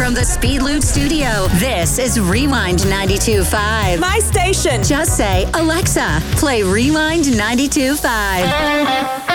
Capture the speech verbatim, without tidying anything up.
from the Speed Loop studio, this is Rewind ninety-two point five. My station. Just say, Alexa, play Rewind ninety-two point five.